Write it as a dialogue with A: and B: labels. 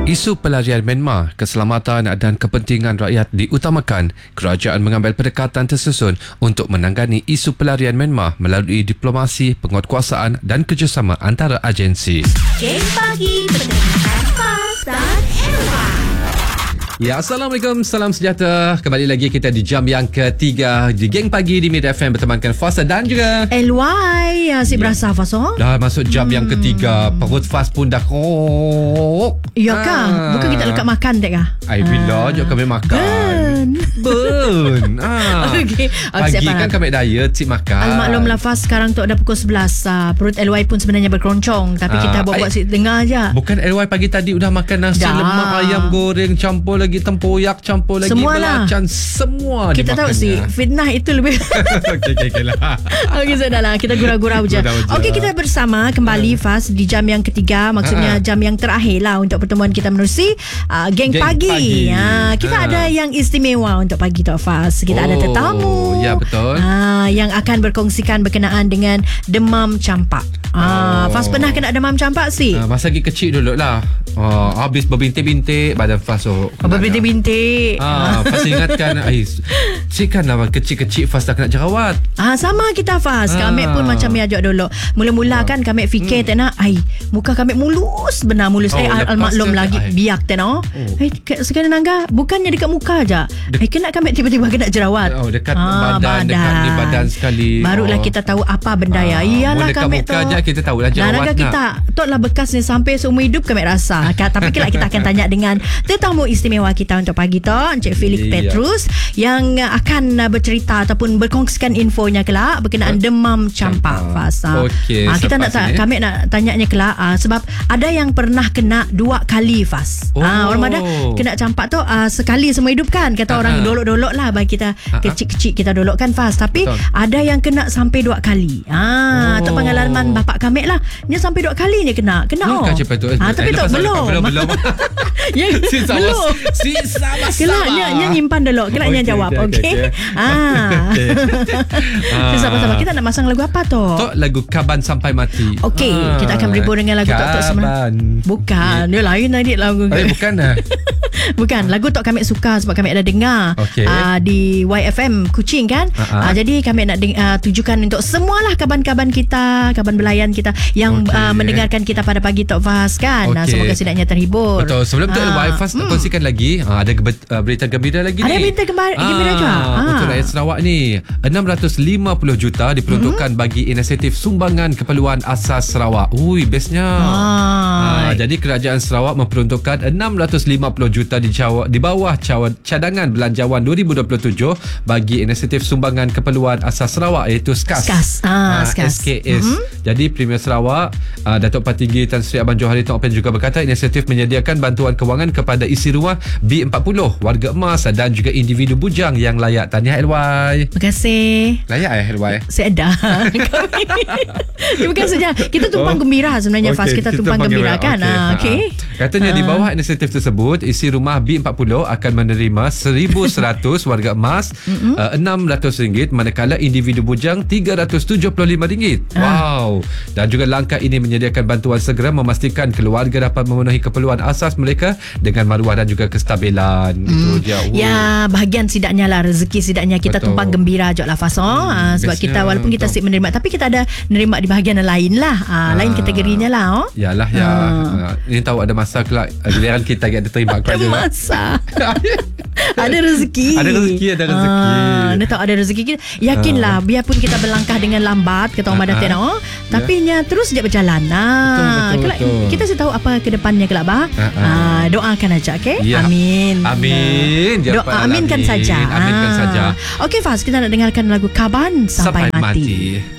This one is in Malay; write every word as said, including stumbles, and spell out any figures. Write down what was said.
A: Isu pelarian Myanmar, keselamatan dan kepentingan rakyat diutamakan. Kerajaan mengambil pendekatan tersusun untuk menangani isu pelarian Myanmar melalui diplomasi, penguatkuasaan dan kerjasama antara agensi.
B: Geng Pagi Pendengar Fas dan Elwa.
A: Ya, Assalamualaikum, salam sejahtera. Kembali lagi kita di jam yang ketiga di Geng Pagi di Mid F M bertemankan Fasa dan juga
B: L Y. Asyik berasa Fas. Oh?
A: Dah masuk jam hmm. yang ketiga. Perut Fas pun dah kok.
B: Ya kah? Bukan kita lekat makan tak kah?
A: Ai bila je kami makan. Burn. ah.
B: Okay.
A: Pagi kan kami diet, cik makan.
B: Al-maklumlah Fas, sekarang tu dah pukul sebelas. Uh, perut L Y pun sebenarnya berkeroncong. Tapi ah, kita buat-buat si dengar je.
A: Bukan L Y pagi tadi udah makan nasi dah. Lemak ayam goreng campur lagi tempoyak, campur lagi belacan, semua
B: kita tahu si fitnah itu lebih.
A: Okey okey okay lah.
B: Okey sudahlah, kita gurau-gurau je. Okey, kita bersama kembali Fas di jam yang ketiga, maksudnya jam yang terakhir lah untuk pertemuan kita menerusi uh, Geng, Geng Pagi. pagi. Ha, kita ha. ada yang istimewa untuk pagi tu Fas. Kita oh, ada tetamu.
A: Ya betul.
B: Ha, yang akan berkongsikan berkenaan dengan demam campak. Ah, oh. Fas pernah kena demam campak sih?
A: Uh, masa lagi kecil dulu lah. Oh, habis berbintik-bintik badan Fas. Oh,
B: berbintik-bintik.
A: Ah, Fas ingatkan, ai, cik kan lah kecil-kecil Fas dah kena jerawat.
B: Ah, sama kita Fas. Ah. Kami pun macam ajak dulu. Mula-mula ah. kan kami fikir hmm. tak nak, ai, muka kami mulus, benar mulus. Oh, eh, al-maklum lagi ai. biak tak nak. Oh. Eh, sekali nangga, bukannya dekat muka aja. Eh, kena kami tiba-tiba kena jerawat.
A: Oh, dekat ah, badan, badan, dekat di badan sekali.
B: Barulah
A: oh.
B: kita tahu apa benda ya.
A: Ah.
B: Iyalah kami
A: tu. Dekat muka je kita tahu lah jerawat.
B: Nah, kita toklah bekas ni sampai seumur hidup kami rasa. Tapi kelak kita akan tanya dengan tetamu istimewa kita untuk pagi tu, Encik Felix yeah. Petrus, yang akan bercerita ataupun berkongsikan infonya kelak berkenaan demam campak Fas.
A: Okey,
B: ha, kita nak ta- kami nak tanyanya kelak uh, sebab ada yang pernah kena dua kali Fas. Oh. Ha, orang ada kena campak tu uh, sekali seumur hidup kan, kata uh-huh. orang dolok-dolok lah bagi kita uh-huh. kecil-kecil kita dolok kan Fas, tapi betul. Ada yang kena sampai dua kali. Ah, ha, oh. tu pengalaman bapak kami lah. Dia sampai dua kali dia kena. Kena oh. Ha, tapi tu belum. Belum belum. Ya,
A: si
B: belum.
A: Si sama-sama.
B: Kelaknya nya nyimpan dulu. Kelaknya okay, jawab. Okey. Okay, okay. Ah. Okay. Sabar-sabar. Kita nak masang lagu apa tu?
A: Tok lagu Kaban Sampai Mati.
B: Okey, ah. kita akan berhibur dengan lagu Tok Tok Semen. Bukan, dia lain tadi lagu.
A: Eh, bukan ah.
B: Bukan, lagu Tok kami suka sebab kami ada dengar okay. uh, di Y F M Kuching kan. Uh-huh. Uh, jadi kami nak deng- uh, tujukan untuk semualah kaban-kaban kita, kaban belayan kita yang okay. uh, mendengarkan kita pada pagi Tok Fas kan. Okay. Uh, semoga setidaknya terhibur.
A: Betul. Sebelum tu uh, Y F M hmm. kongsikan lagi uh, ada ge- uh, berita gembira lagi
B: ada
A: ni. Ada
B: berita gembira, ah, gembira juga. Ah.
A: Untuk rakyat Sarawak ni enam ratus lima puluh juta diperuntukkan hmm. bagi inisiatif sumbangan keperluan asas Sarawak. Ui, bestnya. Ah. Uh, jadi kerajaan Sarawak memperuntukkan enam ratus lima puluh juta di, cawa, di bawah cawa, cadangan belanjawan dua ribu dua puluh tujuh bagi inisiatif sumbangan keperluan asas Sarawak iaitu S K A S.
B: S K A S. Ah,
A: uh,
B: S K A S.
A: S K S. Mm-hmm. Jadi Premier Sarawak uh, Datuk Partinggi Tan Sri Abang Johari Tong Open juga berkata inisiatif menyediakan bantuan kewangan kepada isi rumah B empat puluh, warga emas dan juga individu bujang yang layak. Tahniah L Y.
B: Terima kasih.
A: Layak eh L Y?
B: Saya dah. Bukan saja. Kita tumpang oh. gembira sebenarnya okay, Fas. Kita, kita tumpang gembira, gembira kan. Okay. Ah, okay.
A: Katanya uh. di bawah inisiatif tersebut isi rumah B empat puluh akan menerima seribu seratus warga emas uh, enam ratus ringgit manakala individu bujang tiga ratus tujuh puluh lima ringgit. Uh. Wow. Dan juga langkah ini menyediakan bantuan segera memastikan keluarga dapat memenuhi keperluan asas mereka dengan maruah dan juga kestabilan. Mm. Itu dia. Uh.
B: Ya, bahagian sidaknya lah rezeki sidaknya kita Betul. tumpang gembira je lah Fas. Oh. Hmm, uh, sebab kita walaupun kita sip menerima tapi kita ada menerima di bahagian lain lah. Uh, uh. Lain kategorinya lah. Oh.
A: Yalah ya. Uh. Ini tahu ada masa kelak giliran kita yang diterima
B: ada masa. Ada rezeki.
A: Ada rezeki, ada rezeki. Ah,
B: anda tahu ada rezeki kita. Yakinlah ah. biarpun kita berlangkah dengan lambat kata orang Badan Teno, tapi nya terus dia berjalan. Nah, betul, betul, kelak, betul. Kita saya tahu apa ke depannya kelak bah. Ah, ah, doakan aja okey. Ya. Amin.
A: Amin.
B: Doa aminkan saja.
A: Aminkan ah. saja.
B: Okey Fas, kita nak dengarkan lagu Kaban Sampai, Sampai Mati. mati.